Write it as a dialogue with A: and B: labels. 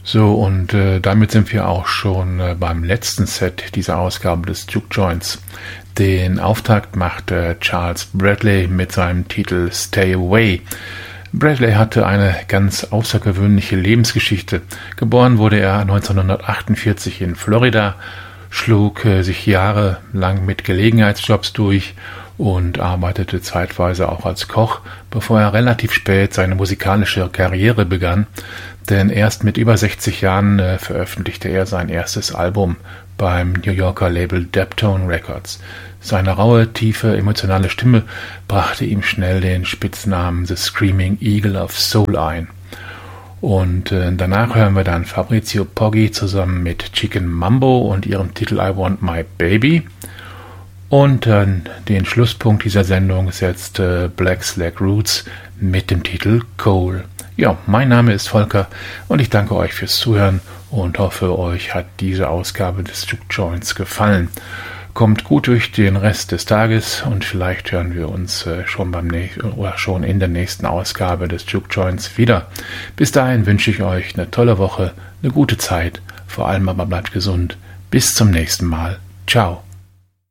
A: So, und damit sind wir auch schon beim letzten Set dieser Ausgabe des Juke Joints. Den Auftakt machte Charles Bradley mit seinem Titel Stay Away. Bradley hatte eine ganz außergewöhnliche Lebensgeschichte. Geboren wurde er 1948 in Florida, schlug sich jahrelang mit Gelegenheitsjobs durch und arbeitete zeitweise auch als Koch, bevor er relativ spät seine musikalische Karriere begann, denn erst mit über 60 Jahren veröffentlichte er sein erstes Album beim New Yorker Label Deptone Records. Seine raue, tiefe, emotionale Stimme brachte ihm schnell den Spitznamen The Screaming Eagle of Soul ein. Und danach hören wir dann Fabrizio Poggi zusammen mit Chicken Mambo und ihrem Titel I Want My Baby. Und den Schlusspunkt dieser Sendung setzt Black Slack Roots mit dem Titel Coal. Ja, mein Name ist Volker und ich danke euch fürs Zuhören und hoffe, euch hat diese Ausgabe des Juke Joints gefallen. Kommt gut durch den Rest des Tages und vielleicht hören wir uns schon in der nächsten Ausgabe des Juke Joints wieder. Bis dahin wünsche ich euch eine tolle Woche, eine gute Zeit, vor allem aber bleibt gesund. Bis zum nächsten Mal. Ciao.